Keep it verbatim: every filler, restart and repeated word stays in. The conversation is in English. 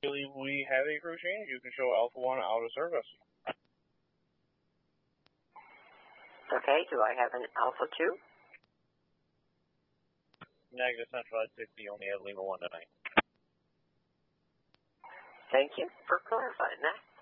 we have a crew change. You can show Alpha one out of service. Okay, do I have an Alpha two? Negative, Central sixty, only have Lima one tonight. Thank you for clarifying that.